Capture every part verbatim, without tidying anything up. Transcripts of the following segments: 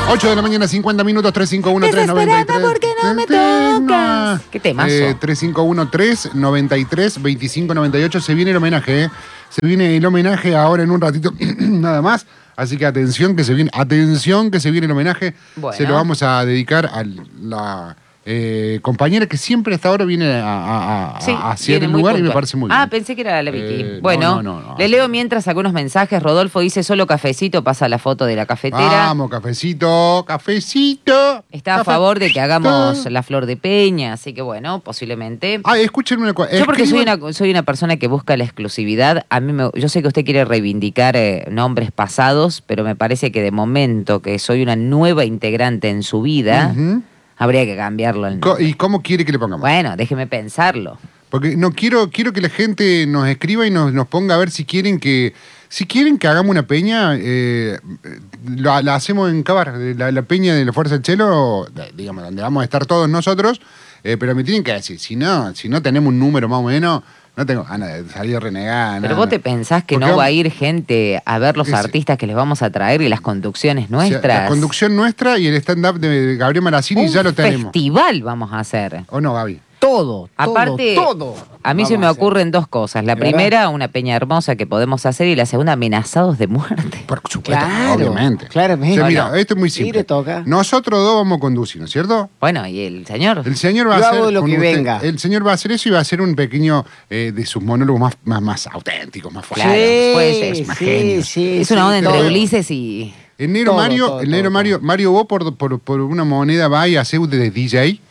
ocho de la mañana, cincuenta minutos, tres cinco uno, tres nueve tres. porque no me tocas. Qué temazo. Eh, tres cinco uno, tres nueve tres, dos cinco nueve ocho. Se viene el homenaje, ¿eh? Se viene el homenaje ahora en un ratito, nada más. Así que atención que se viene, atención que se viene el homenaje. Bueno. Se lo vamos a dedicar a la eh, compañera que siempre hasta ahora viene a, a, a, sí, a hacer el lugar puntual. Y me parece muy bien. Ah, pensé que era la Vicky. Eh, no, bueno, no, no, no, le leo mientras algunos mensajes. Rodolfo dice solo cafecito, pasa la foto de la cafetera. Vamos, cafecito, cafecito. Está a favor de que hagamos la flor de peña, así que bueno, posiblemente. Ah, escúchenme una cosa. Yo porque soy una, soy una persona que busca la exclusividad. A mí me, yo sé que usted quiere reivindicar eh, nombres pasados, pero me parece que de momento que soy una nueva integrante en su vida, uh-huh. habría que cambiarlo. El nombre. ¿Y cómo quiere que le pongamos? Bueno, déjeme pensarlo. Porque no quiero, quiero que la gente nos escriba y nos, nos ponga a ver si quieren que, si quieren que hagamos una peña, eh, la, la hacemos en Cabar, la, la peña de la Fuerza del Chelo, digamos, donde vamos a estar todos nosotros, eh, pero me tienen que decir, si no, si no tenemos un número más o menos, no tengo ganas de salir renegada. Pero vos te pensás que no va a ir gente a ver los ese, artistas que les vamos a traer y las conducciones nuestras. O sea, la conducción nuestra y el stand-up de Gabriel Marazzini ya lo tenemos. Un festival vamos a hacer. ¿O no, Gaby? Todo, Aparte, todo, todo. A mí se me ocurren dos cosas. La primera, una peña hermosa que podemos hacer, y la segunda, amenazados de muerte. Por supuesto, claro, obviamente. Claramente. O sea, mira, esto es muy simple. Sí, toca. Nosotros dos vamos a conducir, ¿no es cierto? Bueno, ¿y el señor? El señor va Yo a hacer hago lo que usted, venga. El señor va a hacer eso y va a hacer un pequeño eh, de sus monólogos más, más, más auténticos, más fuertes. Claro, sí, puede ser. sí, más genio. sí, es una sí, onda entre todo. Ulises y... El negro todo, Mario, todo, el negro todo, Mario, todo. Mario, vos por, por, por una moneda va y hace de D J.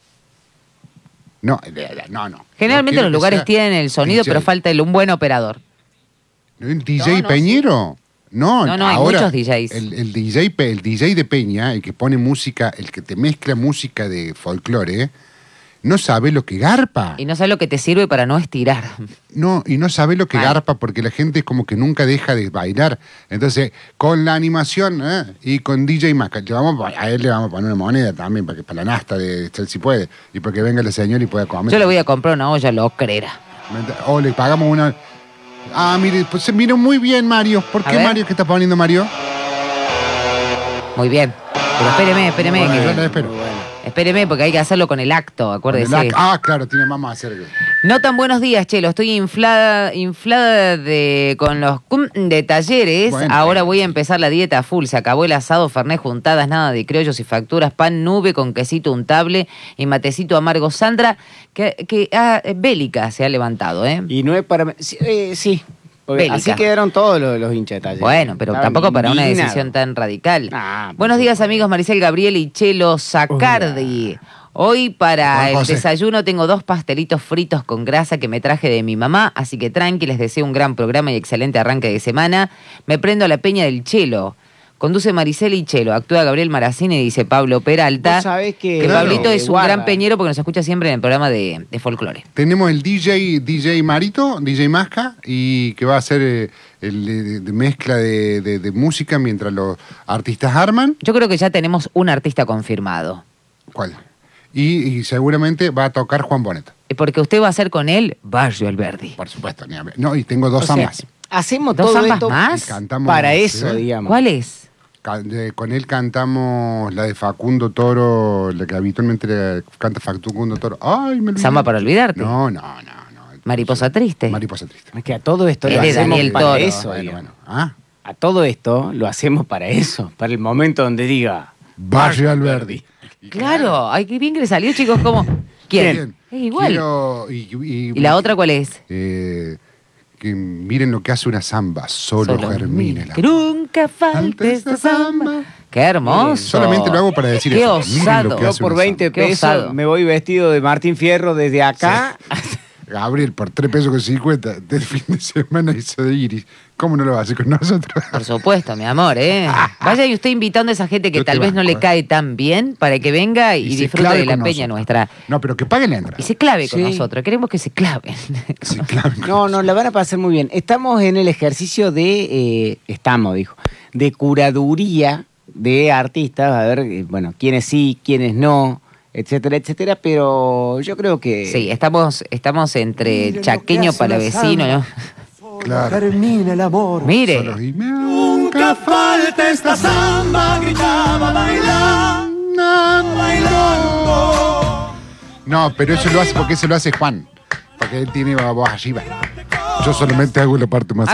No, no, no. Generalmente no los lugares tienen el sonido, D J. Pero falta el, un buen operador. ¿El D J no, no, Peñero? Sí. No, no, no, hay ahora, muchos D Js. El, el, D J, el D J de Peña, el que pone música, el que te mezcla música de folclore, no sabe lo que garpa. Y no sabe lo que te sirve para no estirar. No, y no sabe lo que Ay. garpa porque la gente es como que nunca deja de bailar. Entonces, con la animación ¿eh? y con D J Maca, le vamos, a él le vamos a poner una moneda también para, que, para la nasta de él si puede. Y para que venga la señora y pueda comer. Yo le voy a comprar una olla locrera. O le pagamos una... Ah, mire, pues se miró muy bien, Mario. ¿Por A qué ver. Mario? ¿Qué está poniendo Mario? Muy bien. Pero espéreme, espéreme. Bueno, que... yo la espero. Espéreme, porque hay que hacerlo con el acto, acuérdese. Con el ac- Ah, claro, tiene más más hacer. No tan buenos días, Chelo. Estoy inflada, inflada de con los cum de talleres. Bueno, Ahora bueno. voy a empezar la dieta full. Se acabó el asado, fernet juntadas, nada de criollos y facturas, pan nube con quesito untable y matecito amargo. Sandra, que, que ah, bélica se ha levantado, ¿eh? Y no es para... Sí. Eh, sí. Porque Bélica. así quedaron todos los, los hinchas de taller. Bueno, pero Estaban tampoco para una indignados. decisión tan radical. Ah, Buenos días, amigos. Maricel Gabriel y Chelo Sacardi. Hoy para Juan el José. desayuno tengo dos pastelitos fritos con grasa que me traje de mi mamá, así que tranqui, les deseo un gran programa y excelente arranque de semana. Me prendo a la peña del Chelo. Conduce Maricel y Chelo. Actúa Gabriel Marazzini, dice Pablo Peralta. Vos sabés que... Que Claro. Pablito es un Guarda. gran peñero porque nos escucha siempre en el programa de, de folclore. Tenemos el D J, D J Marito, D J Masca, y que va a hacer eh, el de, de mezcla de, de, de música mientras los artistas arman. Yo creo que ya tenemos un artista confirmado. ¿Cuál? Y, y seguramente va a tocar Juan Bonet. Porque usted va a hacer con él Barrio Alberdi. Por supuesto. Ni hablar. No, y tengo dos O sea, zambas. hacemos ¿Dos todo zambas esto más? Y cantamos, para eso, ¿sí? digamos. ¿Cuál es? Ca- de- Con él cantamos la de Facundo Toro, la que habitualmente le canta Facundo Toro. Ay, me olvidé. Samba para olvidarte. No, no, no. no. Mariposa triste. Mariposa triste. Es que a todo esto lo Es de hacemos Daniel para Toro. eso, Bueno, digamos. bueno. Ah, A todo esto lo hacemos para eso, para el momento donde diga... Barrio Alberdi. Y Claro, ay, qué bien que le salió, chicos, como... ¿Quién? Bien. Es igual. Quiero- y, y- ¿Y la otra cuál es? eh, que miren lo que hace una samba, solo, germina la Que nunca falte esta samba. Qué hermoso. Solamente lo hago para decir Qué eso. Miren osado. lo que Yo hace por una veinte Qué pesos osado. me voy vestido de Martín Fierro desde acá. Gabriel, por tres pesos con cincuenta del fin de semana hizo de Iris. ¿Cómo no lo va a hacer con nosotros? Por supuesto, mi amor, ¿eh? Vaya y usted invitando a esa gente que Yo te tal vez no banco, le ¿eh? cae tan bien para que venga y, Y se disfrute clave de la con peña nosotros. nuestra. No, pero que paguen la entrada. Y se clave con Sí. nosotros. Queremos que se claven. Sí, clave con No, no, la van a pasar muy bien. Estamos en el ejercicio de, eh, estamos, dijo, de curaduría de artistas, a ver, eh, bueno, quiénes sí, quiénes no, etcétera, etcétera, pero yo creo que... Sí, estamos, estamos entre Miren lo chaqueño que hace para una vecino, ¿no? Claro. Termina el amor. Mire. Solo y me- Nunca falta esta samba, gritaba bailando. No, pero eso lo hace porque eso lo hace Juan. Porque él tiene voz arriba. Yo solamente hago la parte más